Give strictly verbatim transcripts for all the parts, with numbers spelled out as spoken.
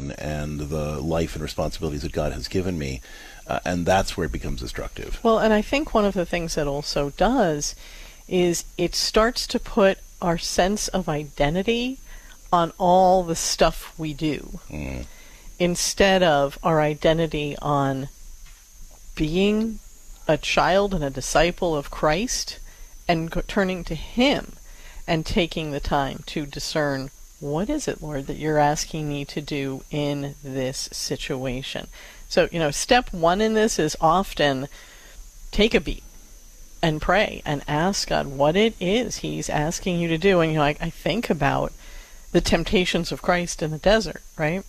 mission and the life and responsibilities that God has given me. Uh, and that's where it becomes destructive. Well, and I think one of the things that also does is it starts to put our sense of identity on all the stuff we do, mm. instead of our identity on being a child and a disciple of Christ and go- turning to Him and taking the time to discern, what is it, Lord, that you're asking me to do in this situation? So, you know, step one in this is often take a beat and pray and ask God what it is He's asking you to do. And, you know, I, I think about the temptations of Christ in the desert, right?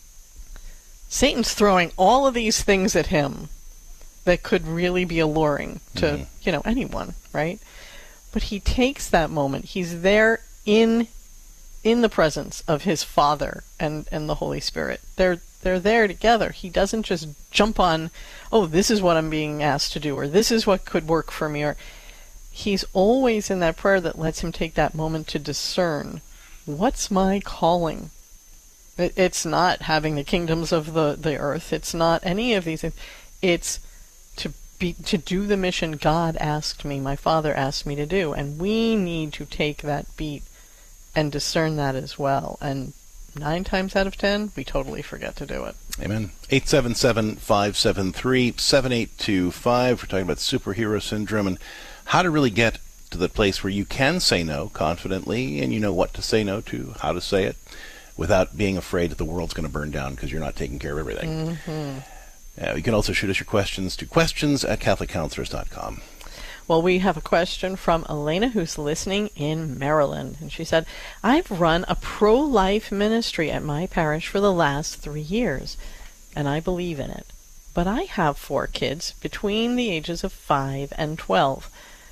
Satan's throwing all of these things at Him that could really be alluring to, mm-hmm. you know, anyone, right? But He takes that moment. He's there in in the presence of His Father and, and the Holy Spirit. They're they're there together. He doesn't just jump on, oh, this is what I'm being asked to do, or this is what could work for me. Or He's always in that prayer that lets Him take that moment to discern, what's my calling? It, it's not having the kingdoms of the, the earth. It's not any of these things. It's to be to do the mission God asked me, my Father asked me to do. And we need to take that beat and discern that as well. And nine times out of ten, we totally forget to do it. Amen. eight seven seven, five seven three, seven eight two five. We're talking about superhero syndrome and how to really get to the place where you can say no confidently and you know what to say no to, how to say it, without being afraid that the world's going to burn down because you're not taking care of everything. Mm-hmm. Uh, you can also shoot us your questions to questions at catholic counselors dot com. Well, we have a question from Elena, who's listening in Maryland. And she said, I've run a pro-life ministry at my parish for the last three years, and I believe in it. But I have four kids between the ages of five and twelve.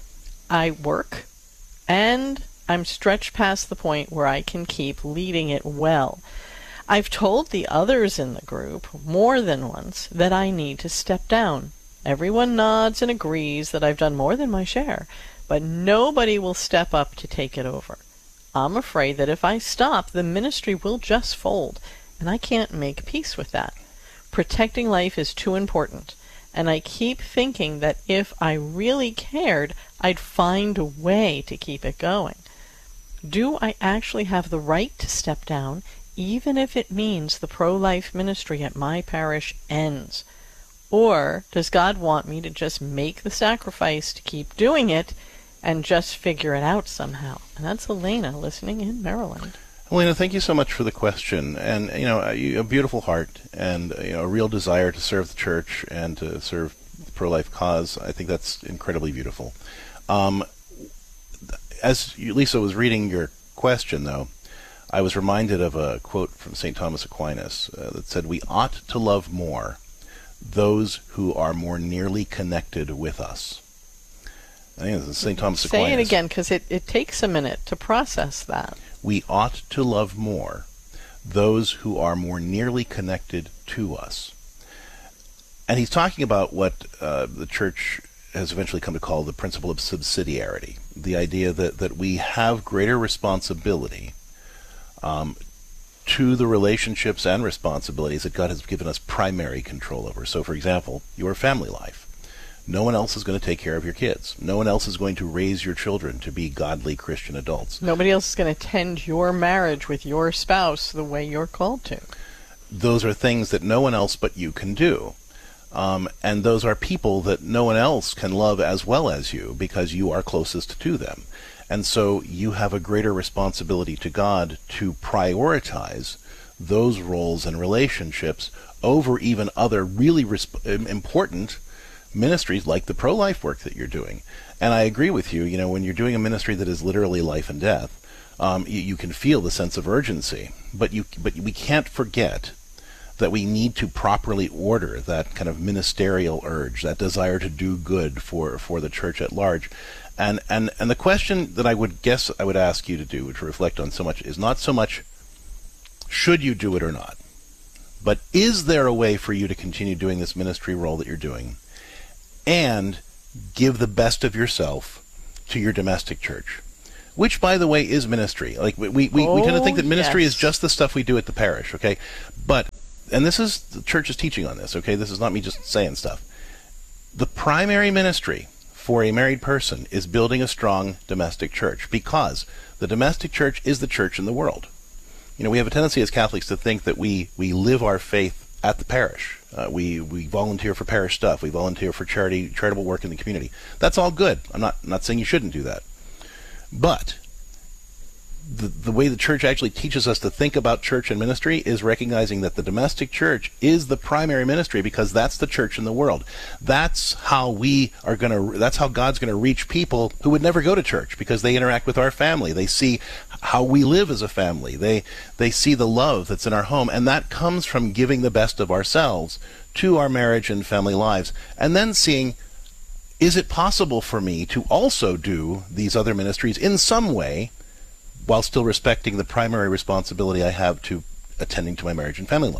I work, and I'm stretched past the point where I can keep leading it well. I've told the others in the group more than once that I need to step down. Everyone nods and agrees that I've done more than my share, but nobody will step up to take it over. I'm afraid that if I stop, the ministry will just fold, and I can't make peace with that. Protecting life is too important, and I keep thinking that if I really cared, I'd find a way to keep it going. Do I actually have the right to step down, even if it means the pro-life ministry at my parish ends? Or does God want me to just make the sacrifice to keep doing it and just figure it out somehow? And that's Elena listening in Maryland. Elena, thank you so much for the question. And, you know, a beautiful heart and, you know, a real desire to serve the church and to serve the pro-life cause. I think that's incredibly beautiful. Um, as Lisa was reading your question, though, I was reminded of a quote from Saint Thomas Aquinas uh, that said, we ought to love more those who are more nearly connected with us. I think this is Saint Thomas Aquinas. Say it again, because it, it takes a minute to process that. We ought to love more those who are more nearly connected to us. And he's talking about what uh, the Church has eventually come to call the principle of subsidiarity, the idea that, that we have greater responsibility um, to the relationships and responsibilities that God has given us primary control over. So, for example, your family life. No one else is going to take care of your kids. No one else is going to raise your children to be godly Christian adults. Nobody else is going to tend your marriage with your spouse the way you're called to. Those are things that no one else but you can do. Um, and those are people that no one else can love as well as you because you are closest to them. And so you have a greater responsibility to God to prioritize those roles and relationships over even other really resp- important ministries like the pro-life work that you're doing. And I agree with you, you know, when you're doing a ministry that is literally life and death, um, you, you can feel the sense of urgency. But you, but we can't forget that we need to properly order that kind of ministerial urge, that desire to do good for, for the church at large. And, and and the question that I would guess I would ask you to do, to reflect on so much, is not so much should you do it or not, but is there a way for you to continue doing this ministry role that you're doing and give the best of yourself to your domestic church? Which, by the way, is ministry. Like we we, we, oh, we tend to think that ministry yes. is just the stuff we do at the parish, okay? But and this is the church's teaching on this, okay? This is not me just saying stuff. The primary ministry for a married person is building a strong domestic church, because the domestic church is the church in the world. You know, we have a tendency as Catholics to think that we, we live our faith at the parish. Uh, we, we volunteer for parish stuff. We volunteer for charity, charitable work in the community. That's all good. I'm not, not saying you shouldn't do that. But the, the way the church actually teaches us to think about church and ministry is recognizing that the domestic church is the primary ministry, because that's the church in the world. That's how we are going to, that's how God's going to reach people who would never go to church, because they interact with our family. They see how we live as a family. They, they see the love that's in our home, and that comes from giving the best of ourselves to our marriage and family lives, and then seeing, is it possible for me to also do these other ministries in some way while still respecting the primary responsibility I have to attending to my marriage and family life?